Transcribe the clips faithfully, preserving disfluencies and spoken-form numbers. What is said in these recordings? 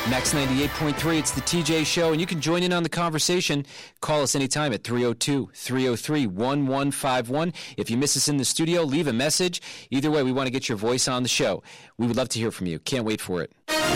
Max ninety-eight point three, it's the T J Show, and you can join in on the conversation. Call us anytime at three oh two, three oh three, one one five one. If you miss us in the studio, leave a message. Either way, we want to get your voice on the show. We would love to hear from you. Can't wait for it.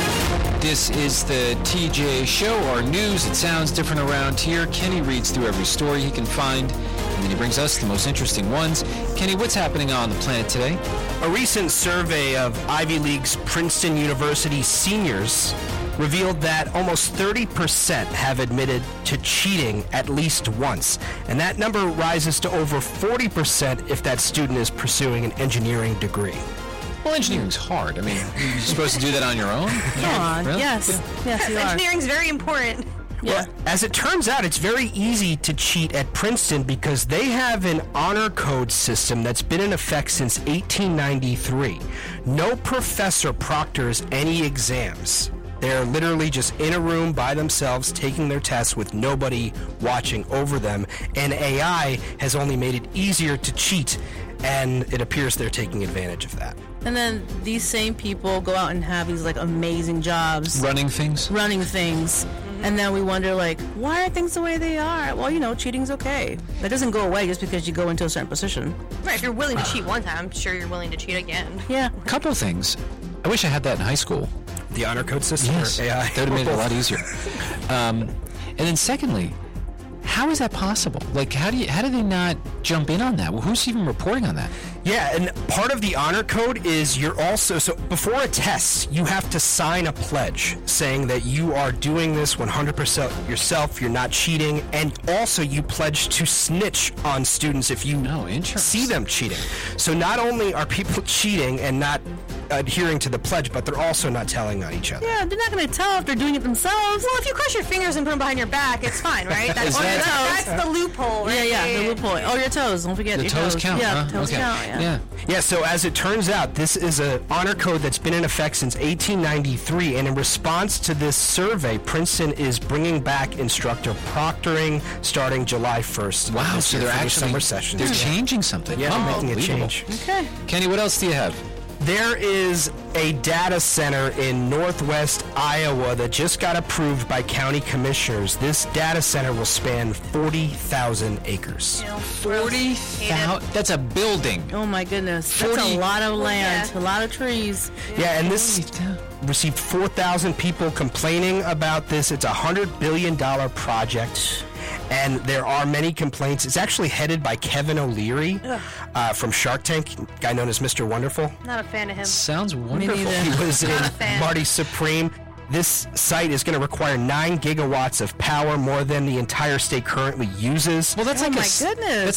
This is the T J Show, our news. It sounds different around here. Kenny reads through every story he can find, and then he brings us the most interesting ones. Kenny, what's happening on the planet today? A recent survey of Ivy League's Princeton University seniors revealed that almost thirty percent have admitted to cheating at least once. And that number rises to over forty percent if that student is pursuing an engineering degree. Well, engineering's hard. I mean, you're supposed to do that on your own? Come on. Really? Yes. Yes, you are. Engineering's very important. Yeah. Well, as it turns out, it's very easy to cheat at Princeton because they have an honor code system that's been in effect since eighteen ninety-three. No professor proctors any exams. They're literally just in a room by themselves taking their tests with nobody watching over them. And A I has only made it easier to cheat, and it appears they're taking advantage of that. And then these same people go out and have these like amazing jobs. Running things? Running things. And then we wonder, like, why are things the way they are? Well, you know, cheating's okay. That doesn't go away just because you go into a certain position. Right, if you're willing to cheat one time, I'm sure you're willing to cheat again. Yeah. A couple things. I wish I had that in high school. The honor code system Yes. or A I? That would have made it a lot easier. Um, and then secondly, how is that possible? Like, how do you, how do they not jump in on that? Well, who's even reporting on that? Yeah, and part of the honor code is you're also, so before a test, you have to sign a pledge saying that you are doing this one hundred percent yourself, you're not cheating, and also you pledge to snitch on students if you Oh, interesting. see them cheating. So not only are people cheating and not adhering to the pledge, but they're also not telling on each other. Yeah, they're not going to tell if they're doing it themselves. Well, if you cross your fingers and put them behind your back, it's fine, right? That's, Is that- that's the loophole, right? Yeah, yeah, the loophole. Oh, your toes. Don't forget The your toes count, Yeah, huh? toes Okay. count, yeah. Yeah. Yeah, so as it turns out, this is an honor code that's been in effect since eighteen ninety-three, and in response to this survey, Princeton is bringing back instructor proctoring starting July first. Wow, this so year they're for the actually summer sessions. they're Yeah. changing something. Yeah, they're Oh, making a unbelievable. change. Okay. Kenny, what else do you have? There is a data center in northwest Iowa that just got approved by county commissioners. This data center will span forty thousand acres. forty thousand? That's a building. Oh, my goodness. That's forty a lot of land, yeah. a lot of trees. Yeah, and this received four thousand people complaining about this. It's a one hundred billion dollars project. And there are many complaints. It's actually headed by Kevin O'Leary uh, from Shark Tank, guy known as Mister Wonderful. Not a fan of him. Sounds wonderful. neither. He was in Not a fan. Marty Supreme. This site is going to require nine gigawatts of power, more than the entire state currently uses. Well, that's Oh like my a, s- goodness. That's